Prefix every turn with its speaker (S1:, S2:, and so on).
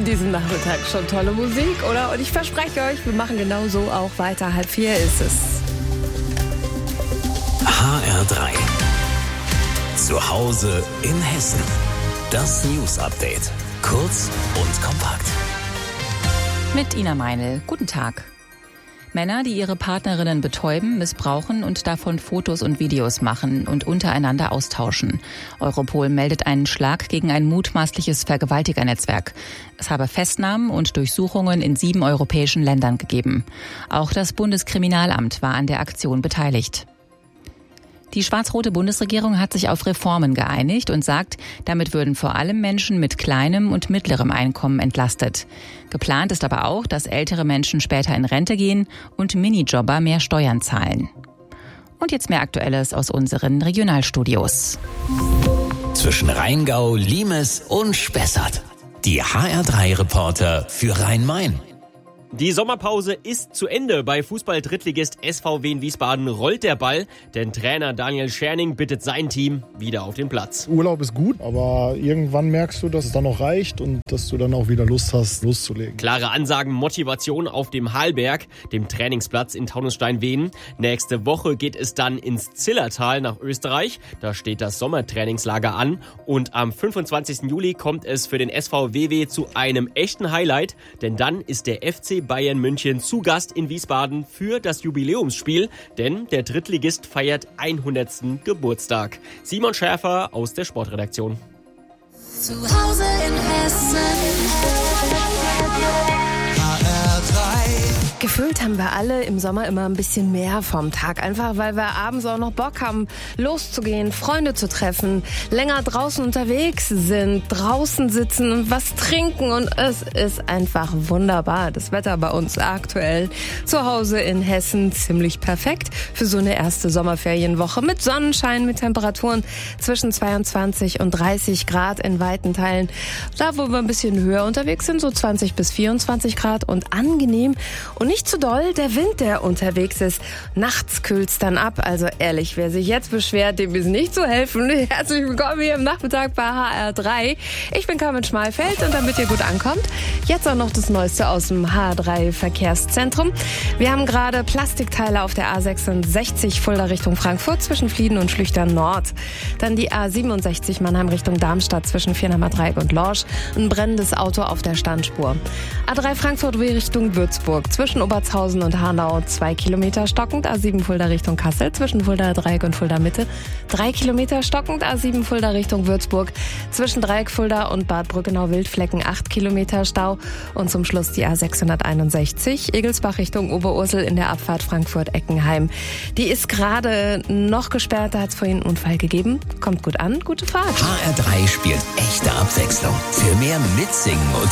S1: in diesem Nachmittag schon tolle Musik, oder? Und ich verspreche euch, wir machen genau so auch weiter. 3:30 ist es.
S2: HR3. Zu Hause in Hessen. Das News Update. Kurz und kompakt.
S3: Mit Ina Meinl. Guten Tag. Männer, die ihre Partnerinnen betäuben, missbrauchen und davon Fotos und Videos machen und untereinander austauschen. Europol meldet einen Schlag gegen ein mutmaßliches Vergewaltigernetzwerk. Es habe Festnahmen und Durchsuchungen in 7 europäischen Ländern gegeben. Auch das Bundeskriminalamt war an der Aktion beteiligt. Die schwarz-rote Bundesregierung hat sich auf Reformen geeinigt und sagt, damit würden vor allem Menschen mit kleinem und mittlerem Einkommen entlastet. Geplant ist aber auch, dass ältere Menschen später in Rente gehen und Minijobber mehr Steuern zahlen. Und jetzt mehr Aktuelles aus unseren Regionalstudios.
S2: Zwischen Rheingau, Limes und Spessart. Die HR3-Reporter für Rhein-Main.
S4: Die Sommerpause ist zu Ende. Bei Fußball-Drittligist SVW in Wiesbaden rollt der Ball, denn Trainer Daniel Scherning bittet sein Team wieder auf den Platz.
S5: Urlaub ist gut, aber irgendwann merkst du, dass es dann noch reicht und dass du dann auch wieder Lust hast, loszulegen.
S4: Klare Ansagen, Motivation auf dem Halberg, dem Trainingsplatz in Taunusstein-Venen. Nächste Woche geht es dann ins Zillertal nach Österreich. Da steht das Sommertrainingslager an. Und am 25. Juli kommt es für den SVW zu einem echten Highlight, denn dann ist der FC Bayern München zu Gast in Wiesbaden für das Jubiläumsspiel, denn der Drittligist feiert 100. Geburtstag. Simon Schäfer aus der Sportredaktion.
S6: Zu Hause in Hessen.
S1: Gefühlt haben wir alle im Sommer immer ein bisschen mehr vom Tag. Einfach, weil wir abends auch noch Bock haben, loszugehen, Freunde zu treffen, länger draußen unterwegs sind, draußen sitzen und was trinken. Und es ist einfach wunderbar. Das Wetter bei uns aktuell zu Hause in Hessen ziemlich perfekt für so eine erste Sommerferienwoche mit Sonnenschein, mit Temperaturen zwischen 22 und 30 Grad in weiten Teilen. Da, wo wir ein bisschen höher unterwegs sind, so 20 bis 24 Grad und angenehm. Und nicht zu doll, der Wind, der unterwegs ist. Nachts kühlt's dann ab. Also ehrlich, wer sich jetzt beschwert, dem ist nicht zu helfen. Herzlich willkommen hier am Nachmittag bei HR3. Ich bin Carmen Schmalfeld und damit ihr gut ankommt, jetzt auch noch das Neueste aus dem HR3 Verkehrszentrum. Wir haben gerade Plastikteile auf der A66 Fulda Richtung Frankfurt zwischen Flieden und Schlüchtern Nord. Dann die A67 Mannheim Richtung Darmstadt zwischen Viernamer Dreieck und Lorsch. Ein brennendes Auto auf der Standspur. A3 Frankfurt Richtung Würzburg zwischen Obertshausen und Hanau 2 Kilometer stockend, A7 Fulda Richtung Kassel zwischen Fulda Dreieck und Fulda Mitte 3 Kilometer stockend, A7 Fulda Richtung Würzburg zwischen Dreieck Fulda und Bad Brückenau-Wildflecken 8 Kilometer Stau und zum Schluss die A661 Egelsbach Richtung Oberursel in der Abfahrt Frankfurt-Eckenheim. Die ist gerade noch gesperrt, da hat es vorhin einen Unfall gegeben. Kommt gut an, gute Fahrt.
S2: HR3 spielt echte Abwechslung für mehr Mitsingen und